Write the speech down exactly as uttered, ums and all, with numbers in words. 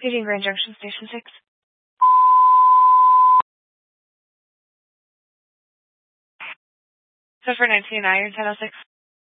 Paging Grand Junction, Station six. So for nineteen nine, ten oh six.